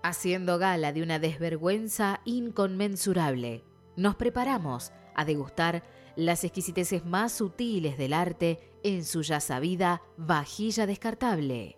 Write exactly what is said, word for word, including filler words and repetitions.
Haciendo gala de una desvergüenza inconmensurable, nos preparamos a degustar las exquisiteces más sutiles del arte en su ya sabida vajilla descartable.